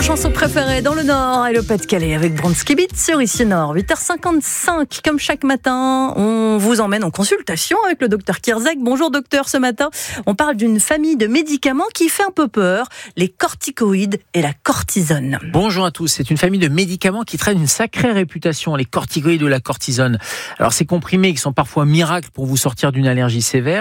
chansons préférées dans le Nord et le Pas-de-Calais avec Bronski Beat sur Ici Nord. 8h55, comme chaque matin, on vous emmène en consultation avec le docteur Kierzek. Bonjour docteur, ce matin, on parle d'une famille de médicaments qui fait un peu peur, les corticoïdes et la cortisone. Bonjour à tous, c'est une famille de médicaments qui traîne une sacrée réputation, les corticoïdes ou la cortisone. Alors ces comprimés qui sont parfois miracles pour vous sortir d'une allergie sévère,